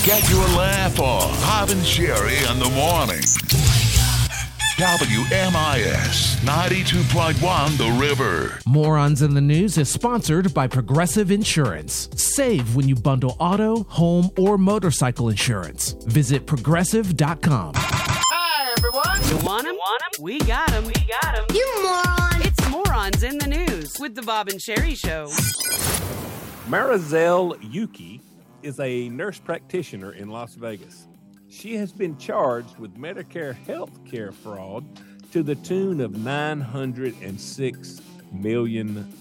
Get your laugh on. Bob and Sherry in the morning. WMIS 92.1 The River. Morons in the News is sponsored by Progressive Insurance. Save when you bundle auto, home, or motorcycle insurance. Visit progressive.com. Hi, everyone. You want them? We got them. You moron. It's Morons in the News with the Bob and Sherry Show. Marizelle Yuki is a nurse practitioner in Las Vegas. She has been charged with Medicare health care fraud to the tune of $906 million.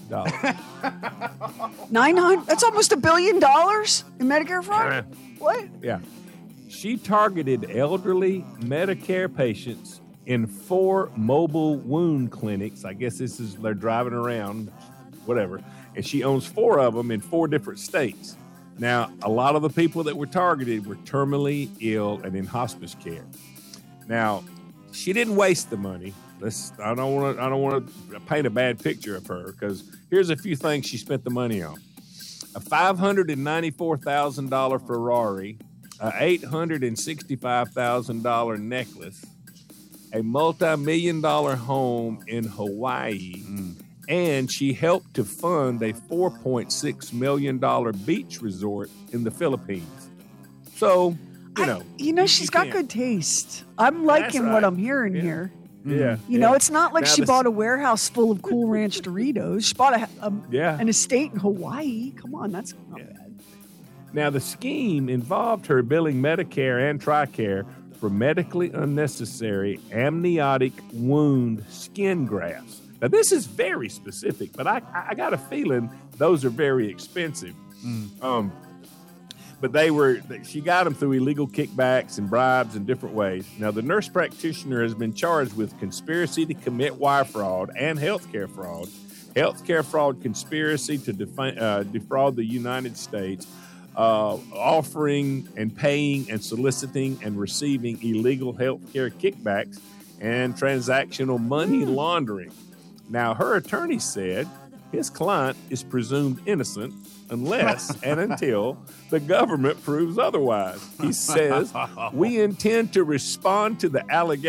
900? That's almost $1 billion in Medicare fraud? What? Yeah. She targeted elderly Medicare patients in 4 mobile wound clinics. I guess they're driving around, whatever. And she owns 4 of them in 4 different states. Now, a lot of the people that were targeted were terminally ill and in hospice care. Now, she didn't waste the money. I don't want to paint a bad picture of her, because here's a few things she spent the money on: a $594,000 Ferrari, a $865,000 necklace, a multi-million-dollar home in Hawaii. And she helped to fund a $4.6 million beach resort in the Philippines. So, she's got good taste. I'm liking what I'm hearing here. Yeah. You know, it's not like she bought a warehouse full of Cool Ranch Doritos. She bought an estate in Hawaii. Come on, that's not bad. Now, the scheme involved her billing Medicare and TRICARE for medically unnecessary amniotic wound skin grafts. Now, this is very specific, but I got a feeling those are very expensive. But she got them through illegal kickbacks and bribes in different ways. Now, the nurse practitioner has been charged with conspiracy to commit wire fraud and healthcare fraud conspiracy to defraud the United States, offering and paying and soliciting and receiving illegal healthcare kickbacks, and transactional money laundering. Now, her attorney said his client is presumed innocent unless and until the government proves otherwise. He says, "We intend to respond to the allegations